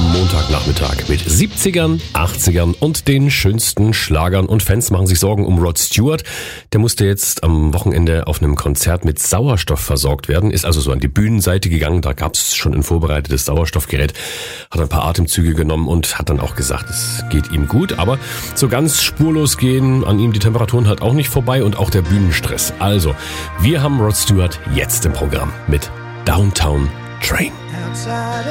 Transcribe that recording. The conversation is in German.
am Montagnachmittag mit 70ern, 80ern und den schönsten Schlagern. Und Fans machen sich Sorgen um Rod Stewart. Der musste jetzt am Wochenende auf einem Konzert mit Sauerstoff versorgt werden, ist also so an die Bühnenseite gegangen. Da gab es schon ein vorbereitetes Sauerstoffgerät, hat ein paar Atemzüge genommen und hat dann auch gesagt, es geht ihm gut. Aber so ganz spurlos gehen an ihm die Temperaturen halt auch nicht vorbei und auch der Bühnenstress. Also, wir haben Rod Stewart jetzt im Programm mit Downtown Train. Outside